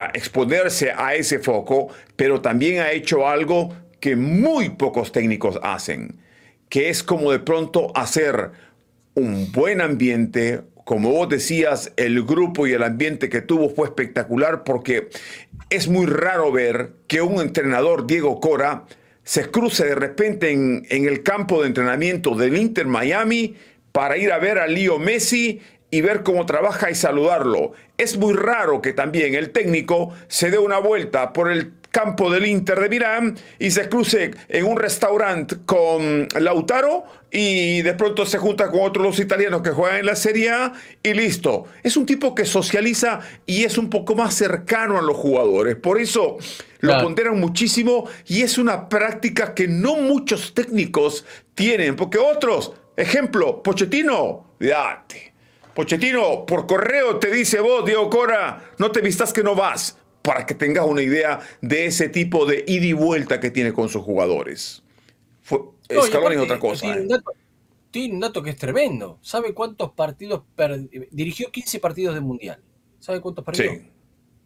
para exponerse a ese foco, pero también ha hecho algo que muy pocos técnicos hacen, que es como de pronto hacer un buen ambiente. Como vos decías, el grupo y el ambiente que tuvo fue espectacular porque es muy raro ver que un entrenador, Diego Cora, se cruce de repente en el campo de entrenamiento del Inter Miami para ir a ver a Leo Messi y ver cómo trabaja y saludarlo. Es muy raro que también el técnico se dé una vuelta por el campo del Inter de Milán y se cruce en un restaurante con Lautaro y de pronto se junta con otros los italianos que juegan en la Serie A y listo. Es un tipo que socializa y es un poco más cercano a los jugadores. Por eso lo Claro. ponderan muchísimo y es una práctica que no muchos técnicos tienen, porque otros, ejemplo, Pochettino, date. Pochettino por correo te dice: vos, Diego Cora, no te vistas que no vas, para que tengas una idea de ese tipo de ida y vuelta que tiene con sus jugadores. No, y Scaloni es otra aparte cosa, ¿eh? tiene un dato que es tremendo. ¿Sabe cuántos partidos dirigió 15 partidos de mundial? ¿Sabe cuántos perdió? Sí.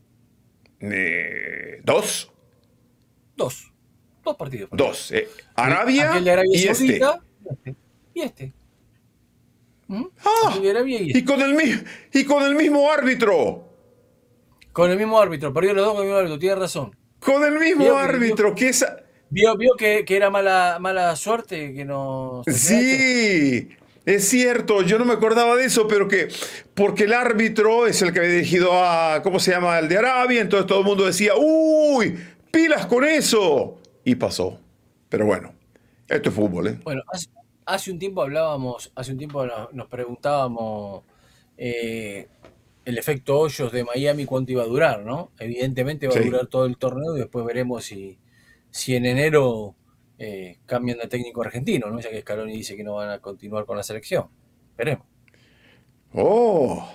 Dos. Dos. Dos partidos perdió. Dos. Aquel Arabia de Arabia y este. Saudita y este. ¿Mm? Aquel Ah, de Arabia y y este. con y con el mismo árbitro. Con el mismo árbitro, perdió los dos con el mismo árbitro, tiene razón. Con el mismo árbitro. Que es... Vio que era mala suerte que nos trajera este. Sí, es cierto, yo no me acordaba de eso, pero que porque el árbitro es el que había dirigido a, ¿cómo se llama? El de Arabia, entonces todo el mundo decía: uy, pilas con eso. Y pasó. Pero bueno, esto es fútbol, ¿eh? Bueno, hace un tiempo hace un tiempo nos preguntábamos eh, el efecto Hoyos de Miami cuánto iba a durar, ¿no? Evidentemente va a Sí. durar todo el torneo y después veremos si en enero cambian de técnico argentino, ¿no? Ya que Scaloni dice que no van a continuar con la selección. Veremos. Oh,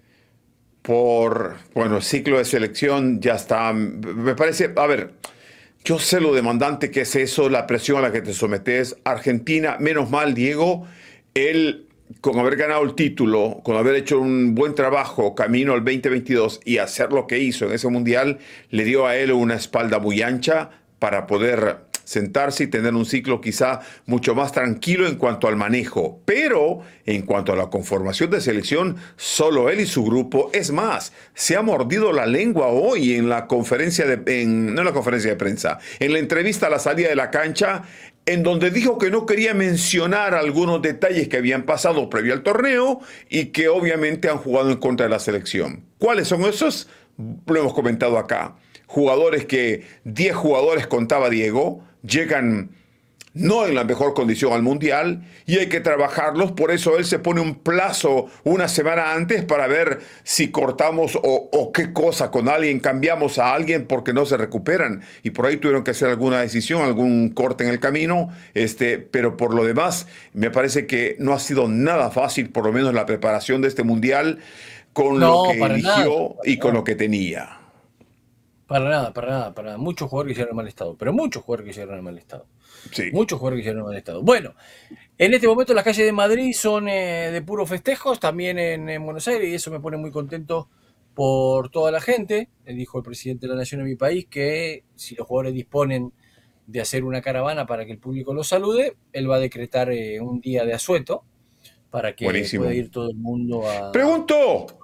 bueno, el ciclo de selección ya está. Me parece, a ver, yo sé lo demandante que es eso, la presión a la que te sometes. Argentina, menos mal, Diego, él, con haber ganado el título, con haber hecho un buen trabajo camino al 2022 y hacer lo que hizo en ese mundial, le dio a él una espalda muy ancha para poder sentarse y tener un ciclo quizá mucho más tranquilo en cuanto al manejo. Pero en cuanto a la conformación de selección, solo él y su grupo, es más, se ha mordido la lengua hoy en la conferencia no en la conferencia de prensa, en la entrevista a la salida de la cancha, en donde dijo que no quería mencionar algunos detalles que habían pasado previo al torneo y que obviamente han jugado en contra de la selección. ¿Cuáles son esos? Lo hemos comentado acá. Jugadores que 10 jugadores contaba Diego, llegan no en la mejor condición al mundial y hay que trabajarlos. Por eso él se pone un plazo una semana antes para ver si cortamos o qué cosa con alguien, cambiamos a alguien porque no se recuperan y por ahí tuvieron que hacer alguna decisión, algún corte en el camino. Pero por lo demás me parece que no ha sido nada fácil, por lo menos la preparación de este mundial, con lo No, que para nada, eligió y con lo que tenía. para nada, para nada, para nada. Muchos jugadores que llegaron en mal estado, pero muchos jugadores que llegaron en mal estado. Sí. Muchos jugadores que llegaron en mal estado. Bueno, en este momento las calles de Madrid son de puros festejos, también en Buenos Aires, y eso me pone muy contento por toda la gente. Dijo el presidente de la Nación en mi país que si los jugadores disponen de hacer una caravana para que el público los salude, él va a decretar un día de asueto para que pueda Buenísimo. ir todo el mundo a Pregunto,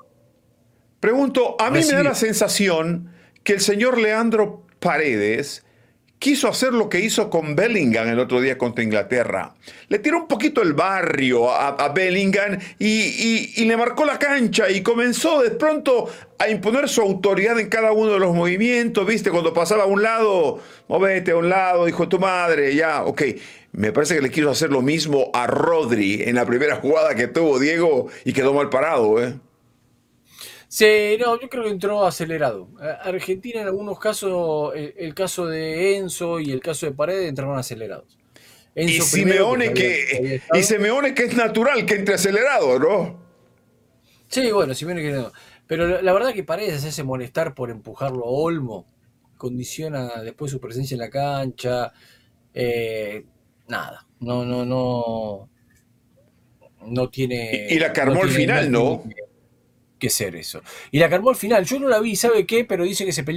a mí me da recibir. la sensación que el señor Leandro Paredes quiso hacer lo que hizo con Bellingham el otro día contra Inglaterra. Le tiró un poquito el barrio a Bellingham y le marcó la cancha y comenzó de pronto a imponer su autoridad en cada uno de los movimientos. ¿Viste? Cuando pasaba a un lado, movete a un lado, hijo de tu madre, ya, ok. Me parece que le quiso hacer lo mismo a Rodri en la primera jugada que tuvo Diego y quedó mal parado, ¿eh? Sí, no, yo creo que entró acelerado. Argentina en algunos casos, el caso de Enzo y el caso de Paredes entraron acelerados. Y Enzo primero, que ya Simeone había y estado. Simeone que es natural que entre acelerado, ¿no? Sí, bueno, Simeone que no. Pero la verdad que Paredes hacerse molestar por empujarlo a Olmo, condiciona después su presencia en la cancha. eh, Nada, Y la no carmó al tiene, no final, tiene ¿no? que ser eso. Y la calmó al final. Yo no la vi, ¿sabe qué? Pero dice que se peleó